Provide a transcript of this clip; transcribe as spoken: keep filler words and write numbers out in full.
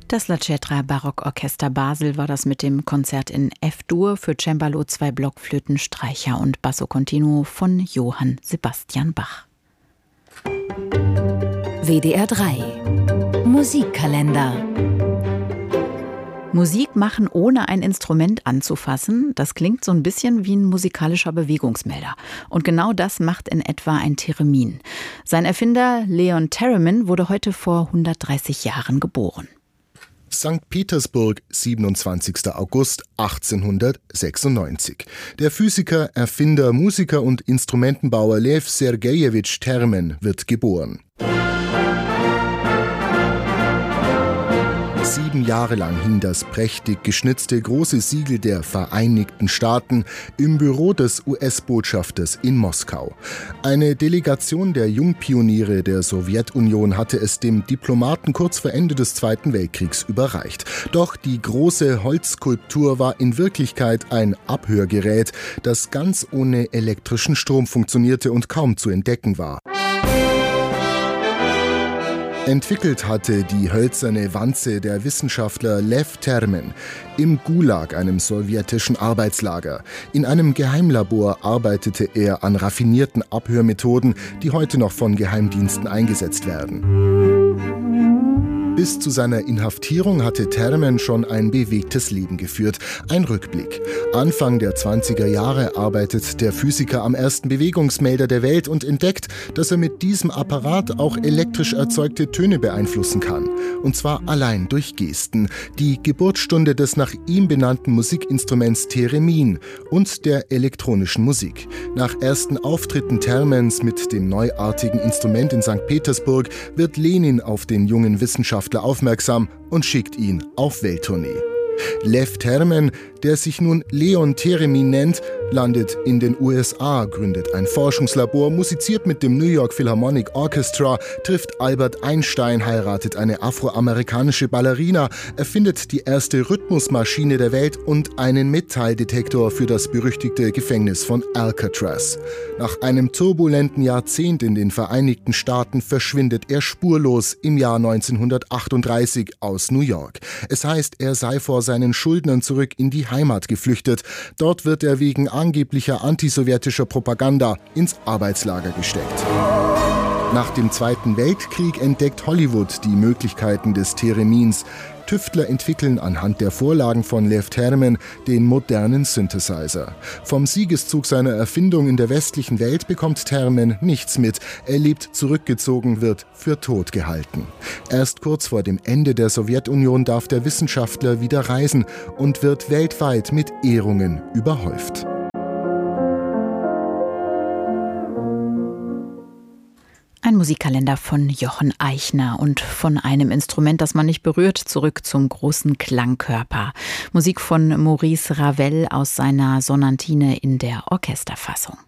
Das La Cetra Barockorchester Basel war das mit dem Konzert in F-Dur für Cembalo, zwei Blockflöten, Streicher und Basso Continuo von Johann Sebastian Bach. W D R drei Musikkalender. Musik machen, ohne ein Instrument anzufassen, das klingt so ein bisschen wie ein musikalischer Bewegungsmelder. Und genau das macht in etwa ein Theremin. Sein Erfinder Leon Theremin wurde heute vor hundertdreißig Jahren geboren. Sankt Petersburg, siebenundzwanzigster August achtzehnhundertsechsundneunzig. Der Physiker, Erfinder, Musiker und Instrumentenbauer Lew Sergejewitsch Theremin wird geboren. Sieben Jahre lang hing das prächtig geschnitzte große Siegel der Vereinigten Staaten im Büro des U S-Botschafters in Moskau. Eine Delegation der Jungpioniere der Sowjetunion hatte es dem Diplomaten kurz vor Ende des Zweiten Weltkriegs überreicht. Doch die große Holzskulptur war in Wirklichkeit ein Abhörgerät, das ganz ohne elektrischen Strom funktionierte und kaum zu entdecken war. Entwickelt hatte die hölzerne Wanze der Wissenschaftler Lew Theremin im Gulag, einem sowjetischen Arbeitslager. In einem Geheimlabor arbeitete er an raffinierten Abhörmethoden, die heute noch von Geheimdiensten eingesetzt werden. Bis zu seiner Inhaftierung hatte Theremin schon ein bewegtes Leben geführt. Ein Rückblick. Anfang der zwanziger Jahre arbeitet der Physiker am ersten Bewegungsmelder der Welt und entdeckt, dass er mit diesem Apparat auch elektrisch erzeugte Töne beeinflussen kann. Und zwar allein durch Gesten. Die Geburtsstunde des nach ihm benannten Musikinstruments Theremin und der elektronischen Musik. Nach ersten Auftritten Theremins mit dem neuartigen Instrument in Sankt Petersburg wird Lenin auf den jungen Wissenschaftler aufmerksam und schickt ihn auf Welttournee. Lew Theremin, der sich nun Leon Theremin nennt, landet in den U S A, gründet ein Forschungslabor, musiziert mit dem New York Philharmonic Orchestra, trifft Albert Einstein, heiratet eine afroamerikanische Ballerina, erfindet die erste Rhythmusmaschine der Welt und einen Metalldetektor für das berüchtigte Gefängnis von Alcatraz. Nach einem turbulenten Jahrzehnt in den Vereinigten Staaten verschwindet er spurlos im Jahr neunzehnhundertachtunddreißig aus New York. Es heißt, er sei vor seinen Schuldnern zurück in die Heimat geflüchtet. Dort wird er wegen angeblicher antisowjetischer Propaganda ins Arbeitslager gesteckt. Nach dem Zweiten Weltkrieg entdeckt Hollywood die Möglichkeiten des Theremins. Tüftler entwickeln anhand der Vorlagen von Lew Theremin den modernen Synthesizer. Vom Siegeszug seiner Erfindung in der westlichen Welt bekommt Theremin nichts mit. Er lebt zurückgezogen, wird für tot gehalten. Erst kurz vor dem Ende der Sowjetunion darf der Wissenschaftler wieder reisen und wird weltweit mit Ehrungen überhäuft. Ein Musikkalender von Jochen Eichner und von einem Instrument, das man nicht berührt, zurück zum großen Klangkörper. Musik von Maurice Ravel aus seiner Sonatine in der Orchesterfassung.